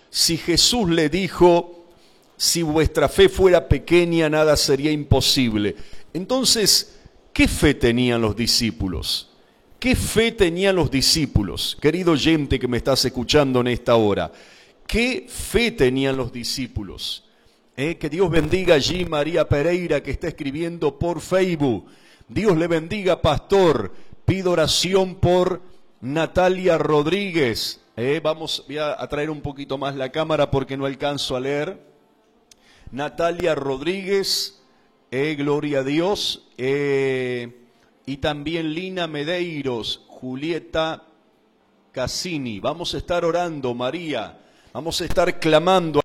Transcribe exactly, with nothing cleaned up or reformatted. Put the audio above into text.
si Jesús le dijo, si vuestra fe fuera pequeña, nada sería imposible. Entonces, ¿qué fe tenían los discípulos? ¿Qué fe tenían los discípulos? Querido oyente que me estás escuchando en esta hora, ¿qué fe tenían los discípulos? Eh, que Dios bendiga allí María Pereira, que está escribiendo por Facebook. Dios le bendiga, pastor. Pido oración por Natalia Rodríguez. Eh, vamos, voy a traer un poquito más la cámara porque no alcanzo a leer. Natalia Rodríguez, eh, gloria a Dios. Eh, y también Lina Medeiros, Julieta Cassini. Vamos a estar orando, María. Vamos a estar clamando.